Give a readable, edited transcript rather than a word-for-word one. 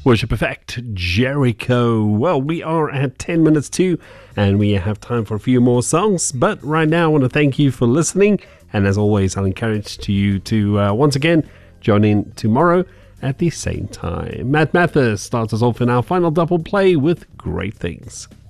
Worship Effect, Jericho. Well, we are at 10 minutes to, and we have time for a few more songs. But right now, I want to thank you for listening. And as always, I'll encourage you to once again join in tomorrow at the same time. Matt Mathis starts us off in our final double play with Great Things.